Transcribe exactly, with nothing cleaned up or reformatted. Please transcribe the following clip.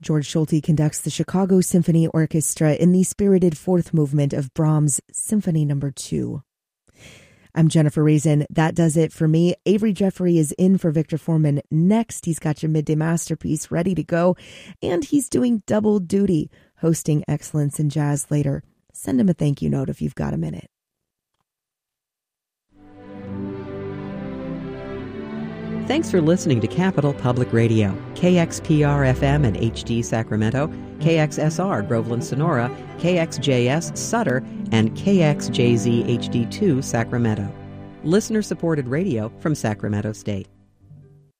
George Solti conducts the Chicago Symphony Orchestra in the spirited fourth movement of Brahms' Symphony Number two. I'm Jennifer Raisin. That does it for me. Avery Jeffrey is in for Victor Foreman next. He's got your midday masterpiece ready to go, and he's doing double duty, hosting Excellence in Jazz later. Send him a thank you note if you've got a minute. Thanks for listening to Capital Public Radio, K X P R F M and H D Sacramento, K X S R Groveland Sonora, K X J S Sutter, and K X J Z H D two Sacramento. Listener-supported radio from Sacramento State.